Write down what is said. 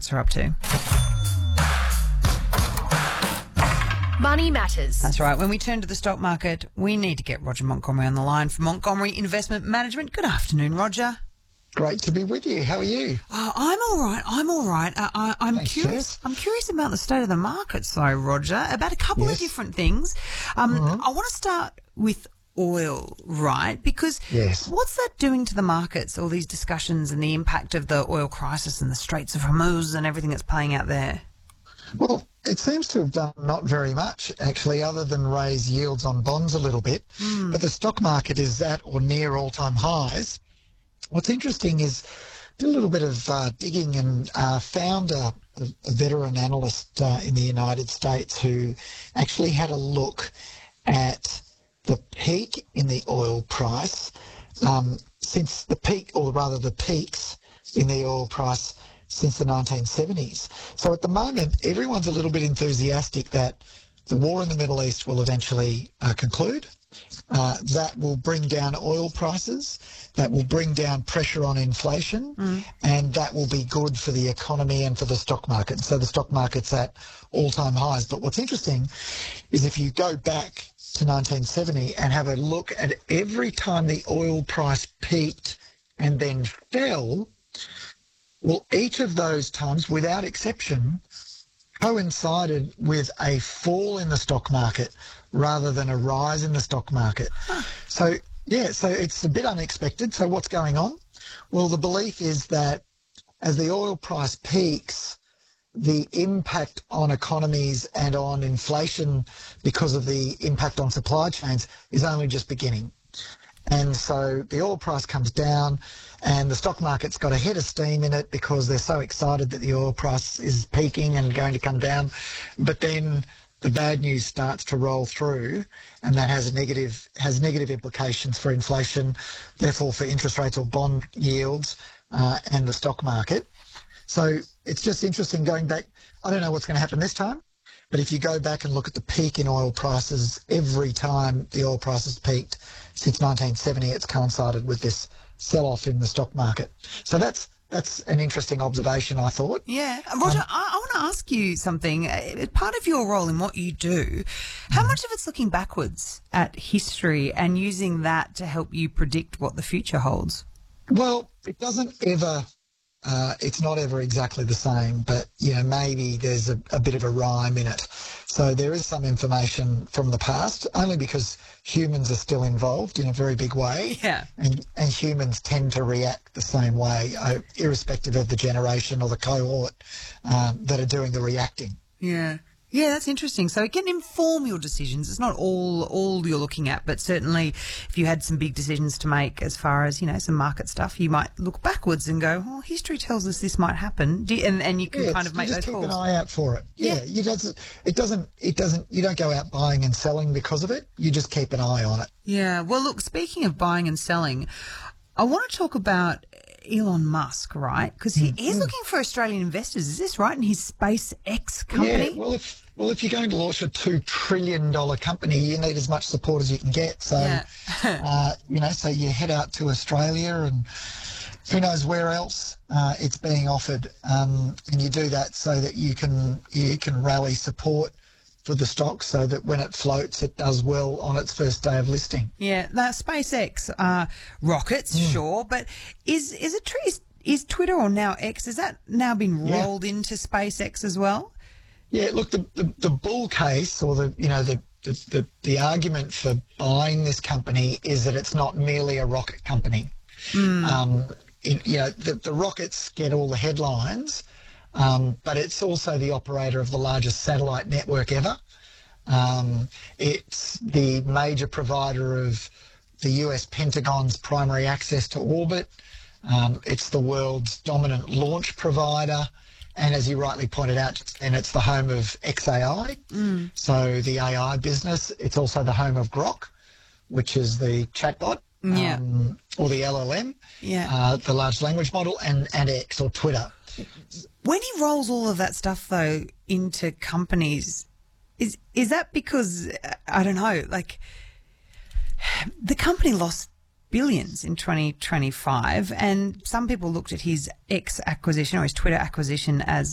markets are up to. Money Matters. That's right. When we turn to the stock market, we need to get Roger Montgomery on the line from Montgomery Investment Management. Good afternoon, Roger. Great to be with you. How are you? I'm all right. I'm Thanks, curious. Jess. I'm curious about the state of the markets, though, Roger. About a couple of different things. I want to start with oil, right? Because Yes. what's that doing to the markets? All these discussions and the impact of the oil crisis and the Straits of Hormuz and everything that's playing out there. Well, it seems to have done not very much, actually, other than raise yields on bonds a little bit. But the stock market is at or near all-time highs. What's interesting is did a little bit of digging and found a veteran analyst in the United States who actually had a look at the peak in the oil price since the peak, or rather the peaks in the oil price since the 1970s. So at the moment, everyone's a little bit enthusiastic that the war in the Middle East will eventually conclude. That will bring down oil prices, that will bring down pressure on inflation, and that will be good for the economy and for the stock market. So the stock market's at all-time highs. But what's interesting is if you go back to 1970 and have a look at every time the oil price peaked and then fell, well, each of those times, without exception, coincided with a fall in the stock market rather than a rise in the stock market. So it's a bit unexpected. So what's going on? Well, the belief is that as the oil price peaks, the impact on economies and on inflation because of the impact on supply chains is only just beginning. And so the oil price comes down and the stock market's got a head of steam in it because they're so excited that the oil price is peaking and going to come down. But then the bad news starts to roll through, and that has negative implications for inflation, therefore for interest rates or bond yields and the stock market. So it's just interesting going back. I don't know what's going to happen this time, but if you go back and look at the peak in oil prices, every time the oil prices peaked since 1970, it's coincided with this sell-off in the stock market. So that's an interesting observation, I thought. Yeah. Roger, I want to ask you something. Part of your role in what you do, how much of it's looking backwards at history and using that to help you predict what the future holds? Well, it doesn't ever... it's not ever exactly the same, but, maybe there's a bit of a rhyme in it. So there is some information from the past, only because humans are still involved in a very big way. Yeah. And humans tend to react the same way, irrespective of the generation or the cohort that are doing the reacting. Yeah. Yeah, that's interesting. So it can inform your decisions. It's not all you're looking at, but certainly if you had some big decisions to make as far as, some market stuff, you might look backwards and go, well, history tells us this might happen. And you can kind of make those calls. You just keep an eye out for it. Yeah. You don't go out buying and selling because of it. You just keep an eye on it. Yeah. Well, look, speaking of buying and selling, I want to talk about Elon Musk, right? Because he's looking for Australian investors. Is this right? In his SpaceX company? Yeah, well, if you're going to launch a $2 trillion company, you need as much support as you can get. So, so you head out to Australia and who knows where else it's being offered. And you do that so that you can rally support for the stock so that when it floats, it does well on its first day of listing. Yeah, that SpaceX rockets, sure, but is it true? Is Twitter, or now X, has that now been rolled into SpaceX as well? Yeah, look, the bull case, or the argument for buying this company is that it's not merely a rocket company. The rockets get all the headlines. But it's also the operator of the largest satellite network ever. It's the major provider of the US Pentagon's primary access to orbit. It's the world's dominant launch provider. And as you rightly pointed out, and it's the home of XAI, so the AI business. It's also the home of Grok, which is the chatbot, or the LLM, the large language model, and X, or Twitter. When he rolls all of that stuff, though, into companies, is that because, I don't know, like, the company lost billions in 2025, and some people looked at his X acquisition or his Twitter acquisition as